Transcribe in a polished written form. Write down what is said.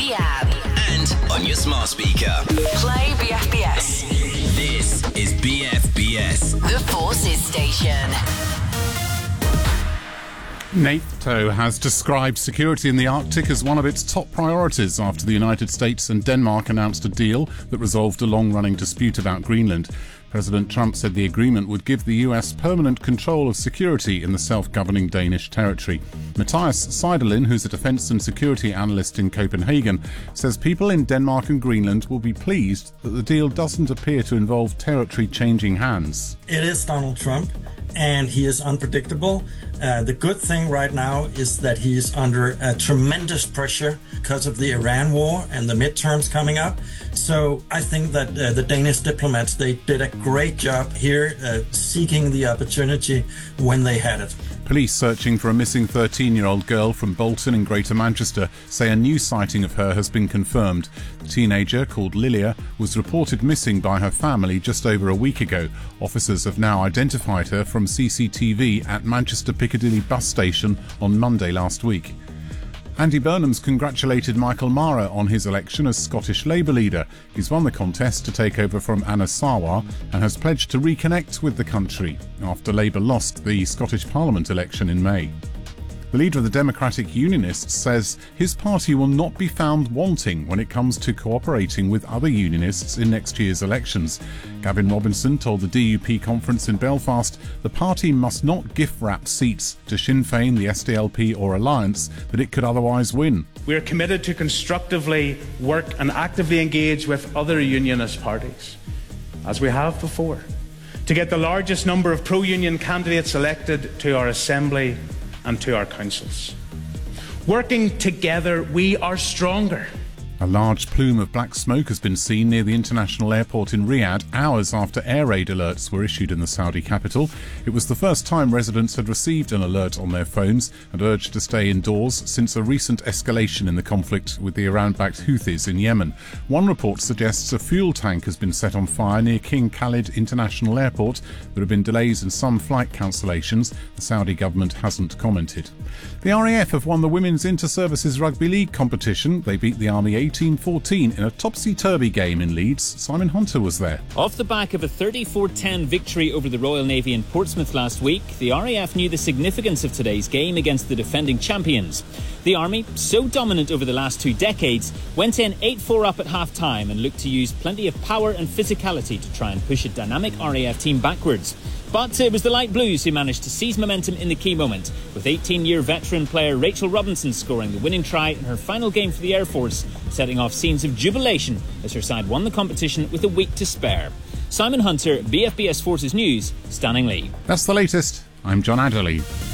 the app, and on your smart speaker. play BFBS, This is BFBS. the Forces Station. NATO has described security in the Arctic as one of its top priorities after the United States and Denmark announced a deal that resolved a long-running dispute about Greenland. President Trump said the agreement would give the US permanent control of security in the self-governing Danish territory. Matthias Seidelin, who's a defence and security analyst in Copenhagen, says people in Denmark and Greenland will be pleased that the deal doesn't appear to involve territory changing hands. It is Donald Trump, and he is unpredictable. The good thing right now is that he is under tremendous pressure because of the Iran war and the midterms coming up. So I think that the Danish diplomats, they did a great job here seeking the opportunity when they had it. Police searching for a missing 13-year-old girl from Bolton in Greater Manchester say a new sighting of her has been confirmed. The teenager, called Lilia, was reported missing by her family just over a week ago. Officers have now identified her from CCTV at Manchester Piccadilly bus station on Monday last week. Andy Burnham's congratulated Michael Mara on his election as Scottish Labour leader. He's won the contest to take over from Anna Sarwar and has pledged to reconnect with the country after Labour lost the Scottish Parliament election in May. The leader of the Democratic Unionists says his party will not be found wanting when it comes to cooperating with other unionists in next year's elections. Gavin Robinson told the DUP conference in Belfast the party must not gift-wrap seats to Sinn Féin, the SDLP or Alliance that it could otherwise win. We are committed to constructively work and actively engage with other unionist parties, as we have before, to get the largest number of pro-union candidates elected to our Assembly and to our councils. Working together, we are stronger. A large plume of black smoke has been seen near the international airport in Riyadh hours after air raid alerts were issued in the Saudi capital. It was the first time residents had received an alert on their phones and urged to stay indoors since a recent escalation in the conflict with the Iran-backed Houthis in Yemen. One report suggests a fuel tank has been set on fire near King Khalid International Airport. There have been delays and some flight cancellations. The Saudi government hasn't commented. The RAF have won the Women's Inter-Services Rugby League competition. They beat the Army 18-14 in a topsy-turvy game in Leeds. Simon Hunter was there. Off the back of a 34-10 victory over the Royal Navy in Portsmouth last week, the RAF knew the significance of today's game against the defending champions. The Army, so dominant over the last 2 decades, went in 8-4 up at half-time and looked to use plenty of power and physicality to try and push a dynamic RAF team backwards. But it was the Light Blues who managed to seize momentum in the key moment, with 18-year veteran player Rachel Robinson scoring the winning try in her final game for the Air Force, setting off scenes of jubilation as her side won the competition with a week to spare. Simon Hunter, BFBS Forces News, Stanning Lee. That's the latest. I'm John Adderley.